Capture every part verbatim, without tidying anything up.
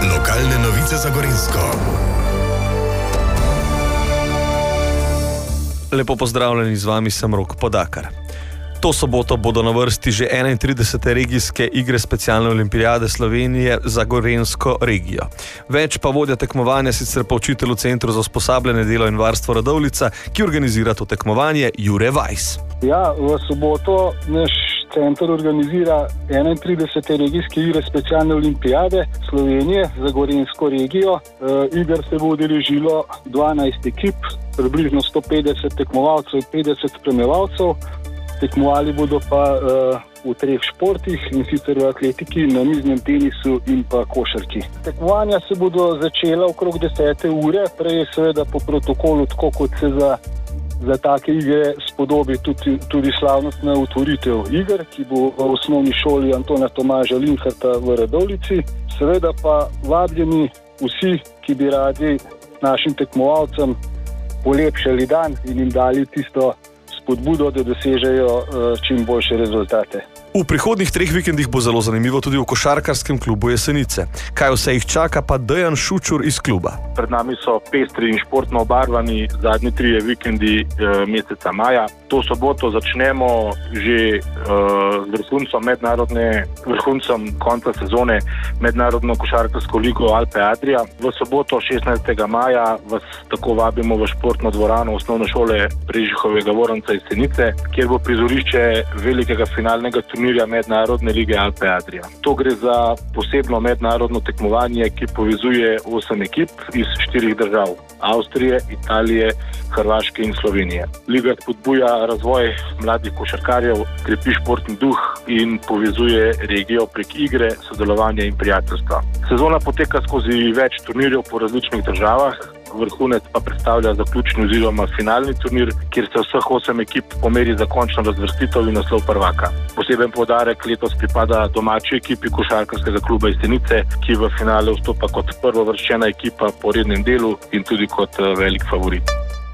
Lokalne novice za Gorenjsko. Lepo pozdravljeni, z vami sem Rok Podakar. To soboto bodo na vrsti že enaintridesete regijske igre specialne olimpijade Slovenije za Gorenjsko regijo. Več pa vodja tekmovanja, sicer pa učitelj v Centru za usposabljanje, delo in varstvo Radovljica, ki organizira to tekmovanje, Jure Weiss. Ja, v soboto naš center organizira enaintridesete regijske igre specialne olimpijade Slovenije za Gorenjsko regijo. E, iger se bo udeležilo dvanajst ekip, približno sto petdeset tekmovalcev in petdeset spremljevalcev. Tekmovali bodo pa uh, v treh športih, in sicer v atletiki, namiznem tenisu in pa košarki. Tekmovanja se bodo začela okrog desete ure, prej seveda po protokolu, tako kot se za, za take igre spodobi tudi, tudi slavnostna otvoritev iger, ki bo v osnovni šoli Antona Tomaža Linharta v Radovljici. Seveda pa vabljeni vsi, ki bi radi našim tekmovalcem polepšali dan in jim dali tisto spodbudo, da dosežejo uh, čim boljše rezultate. V prihodnjih treh vikendih bo zelo zanimivo tudi v košarkarskem klubu Jesenice. Kaj vse jih čaka, pa Dejan Šučur iz kluba. Pred nami so pestri in športno obarvani zadnji trije vikendi e, meseca maja. To soboto začnemo že e, z vrhuncem mednarodne, vrhuncem konca sezone mednarodno košarkarsko ligo Alpe Adria. V soboto šestnajstega maja vas tako vabimo v športno dvorano osnovne šole Prežihovega Voranca iz Jesenice, kjer bo prizorišče velikega finalnega turnirja mednarodne lige Alpe Adria. To gre za posebno mednarodno tekmovanje, ki povezuje osem ekip iz štirih držav: Avstrije, Italije, Hrvaške in Slovenije. Liga spodbuja razvoj mladih košarkarjev, krepi športni duh in povezuje regijo prek igre, sodelovanja in prijateljstva. Sezona poteka skozi več turnirjev po različnih državah. Vrhunec pa predstavlja zaključni oziroma finalni turnir, kjer se vseh osem ekip pomeri za končno razvrstitev in naslov prvaka. Poseben poudarek letos pripada domači ekipi košarkarskega kluba Jesenice, ki v finale vstopa kot prvovrščena ekipa po rednem delu in tudi kot velik favorit.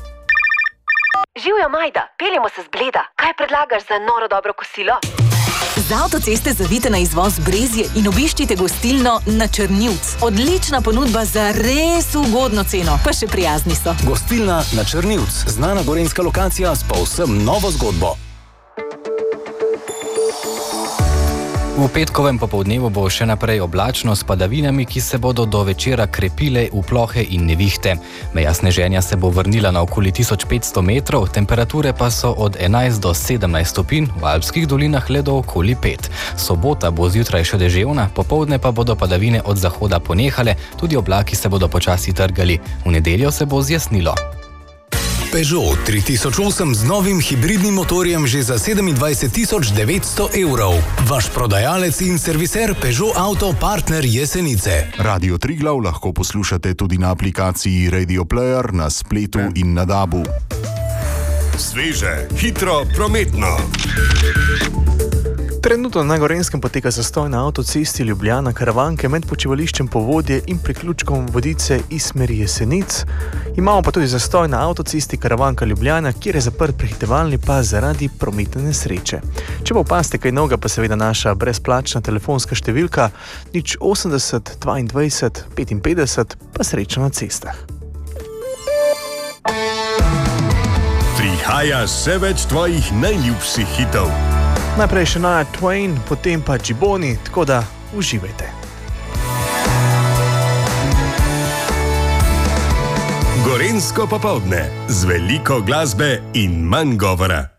Živjo, Majda, peljemo se z Bleda. Kaj predlagaš za noro dobro kosilo? Z avtoceste zavite na izvoz Brezje in obiščite gostilno Na Črnivc. Odlična ponudba za res ugodno ceno, pa še prijazni so. Gostilna Na Črnivc, znana gorenjska lokacija s povsem novo zgodbo. V petkovem popoldnevu bo še naprej oblačno s padavinami, ki se bodo do večera krepile v plohe in nevihte. Meja sneženja se bo vrnila na okoli tisoč petsto metrov, temperature pa so od enajst do sedemnajst stopinj, v alpskih dolinah le do okoli pet. Sobota bo zjutraj še deževna, popoldne pa bodo padavine od zahoda ponehale, tudi oblaki se bodo počasi trgali. V nedeljo se bo zjasnilo. Peugeot tri tisoč osem z novim hibridnim motorjem že za sedemindvajset tisoč devetsto evrov. Vaš prodajalec in serviser Peugeot Auto Partner Jesenice. Radio Triglav lahko poslušate tudi na aplikaciji Radio Player, na spletu in na dabu. Sveže, hitro, prometno. Trenutno na Gorenskem poteka zastoj na avtocesti Ljubljana Karavanke med počivališčem Povodje in priključkom Vodice iz smeri Jesenic. Imamo pa tudi zastoj na avtocesti Karavanka Ljubljana, kjer je zaprt prehitevalni pas zaradi prometne nesreče. Če pa opazite kaj novega, pa seveda naša brezplačna telefonska številka nič osemdeset dvaindvajset petinpetdeset, pa srečno na cestah. Prihaja še več tvojih najljubših hitov. Najprej še Shania Twain, potem pa Džiboni, tako da uživajte. Gorenjsko popoldne z veliko glasbe in manj govora.